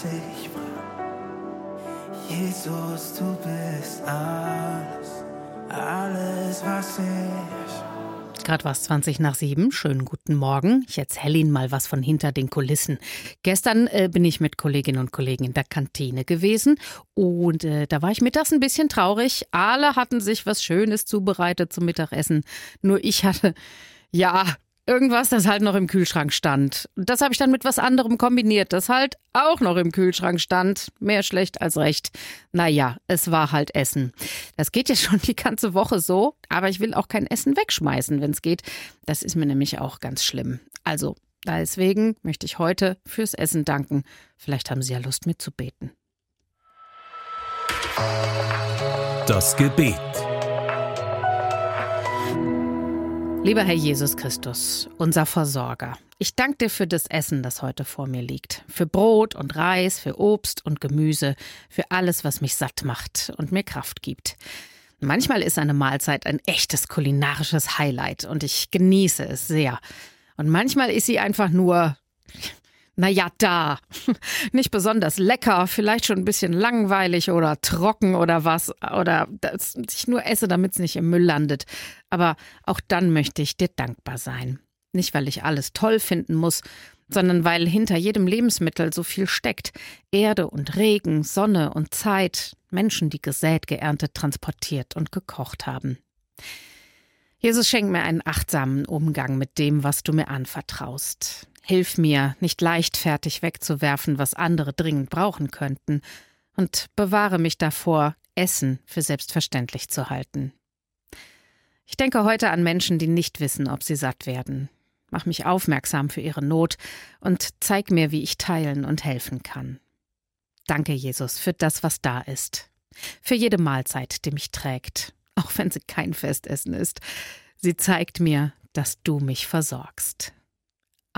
was ich brauch. Jesus, du bist alles, was ich. Gerade war es 6:20. Schönen guten Morgen. Ich erzähle Ihnen mal was von hinter den Kulissen. Gestern bin ich mit Kolleginnen und Kollegen in der Kantine gewesen und da war ich mittags ein bisschen traurig. Alle hatten sich was Schönes zubereitet zum Mittagessen. Nur ich hatte, irgendwas, das halt noch im Kühlschrank stand. Und das habe ich dann mit was anderem kombiniert, das halt auch noch im Kühlschrank stand. Mehr schlecht als recht. Naja, es war halt Essen. Das geht ja schon die ganze Woche so, aber ich will auch kein Essen wegschmeißen, wenn es geht. Das ist mir nämlich auch ganz schlimm. Also, deswegen möchte ich heute fürs Essen danken. Vielleicht haben Sie ja Lust mitzubeten. Das Gebet. Lieber Herr Jesus Christus, unser Versorger, ich danke dir für das Essen, das heute vor mir liegt. Für Brot und Reis, für Obst und Gemüse, für alles, was mich satt macht und mir Kraft gibt. Manchmal ist eine Mahlzeit ein echtes kulinarisches Highlight und ich genieße es sehr. Und manchmal ist sie einfach nur, da. Nicht besonders lecker, vielleicht schon ein bisschen langweilig oder trocken oder was. Oder dass ich nur esse, damit es nicht im Müll landet. Aber auch dann möchte ich dir dankbar sein. Nicht, weil ich alles toll finden muss, sondern weil hinter jedem Lebensmittel so viel steckt. Erde und Regen, Sonne und Zeit. Menschen, die gesät, geerntet, transportiert und gekocht haben. Jesus, schenk mir einen achtsamen Umgang mit dem, was du mir anvertraust. Hilf mir, nicht leichtfertig wegzuwerfen, was andere dringend brauchen könnten. Und bewahre mich davor, Essen für selbstverständlich zu halten. Ich denke heute an Menschen, die nicht wissen, ob sie satt werden. Mach mich aufmerksam für ihre Not und zeig mir, wie ich teilen und helfen kann. Danke, Jesus, für das, was da ist. Für jede Mahlzeit, die mich trägt, auch wenn sie kein Festessen ist. Sie zeigt mir, dass du mich versorgst.